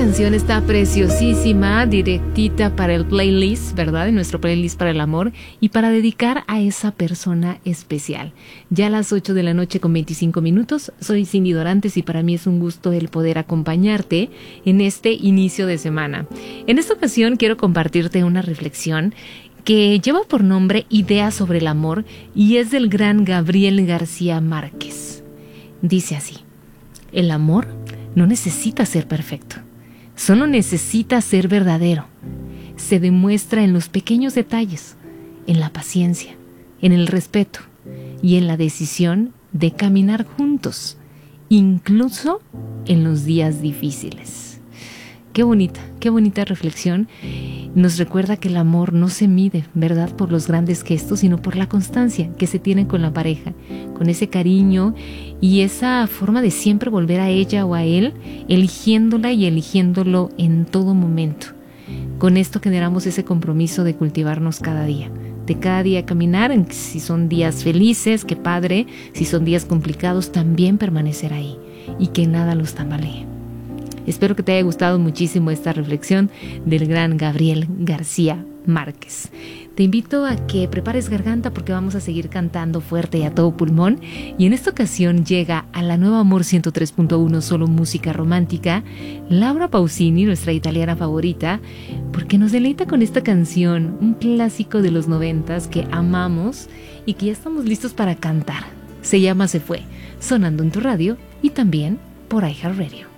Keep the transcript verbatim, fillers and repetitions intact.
canción está preciosísima, directita para el playlist, ¿verdad? En nuestro playlist para el amor y para dedicar a esa persona especial. Ya a las ocho de la noche con veinticinco minutos, soy Cindy Dorantes y para mí es un gusto el poder acompañarte en este inicio de semana. En esta ocasión quiero compartirte una reflexión que lleva por nombre Ideas sobre el amor y es del gran Gabriel García Márquez. Dice así: el amor no necesita ser perfecto, solo necesita ser verdadero. Se demuestra en los pequeños detalles, en la paciencia, en el respeto y en la decisión de caminar juntos, incluso en los días difíciles. Qué bonita, qué bonita reflexión. Nos recuerda que el amor no se mide, ¿verdad?, por los grandes gestos, sino por la constancia que se tiene con la pareja, con ese cariño y esa forma de siempre volver a ella o a él, eligiéndola y eligiéndolo en todo momento. Con esto generamos ese compromiso de cultivarnos cada día, de cada día caminar, si son días felices, qué padre, si son días complicados, también permanecer ahí y que nada los tambalee. Espero que te haya gustado muchísimo esta reflexión del gran Gabriel García Márquez. Te invito a que prepares garganta porque vamos a seguir cantando fuerte y a todo pulmón. Y en esta ocasión llega a la Nueva Amor ciento tres punto uno, solo música romántica, Laura Pausini, nuestra italiana favorita, porque nos deleita con esta canción, un clásico de los noventas que amamos y que ya estamos listos para cantar. Se llama Se Fue, sonando en tu radio y también por iHeartRadio.